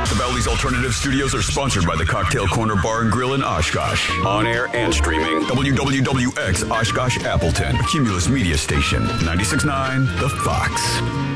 The Valley's Alternative Studios are sponsored by the Cocktail Corner Bar and Grill in Oshkosh. On air and streaming. WWWX Oshkosh Appleton. Cumulus Media Station. 96.9 The Fox.